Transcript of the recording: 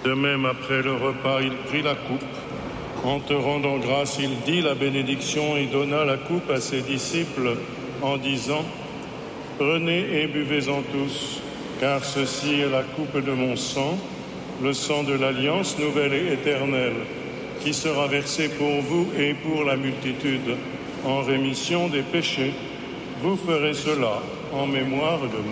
De même, après le repas, il prit la coupe. En te rendant grâce, il dit la bénédiction et donna la coupe à ses disciples en disant : « Prenez et buvez-en tous, car ceci est la coupe de mon sang, le sang de l'alliance nouvelle et éternelle, qui sera versé pour vous et pour la multitude en rémission des péchés. Vous ferez cela en mémoire de moi. »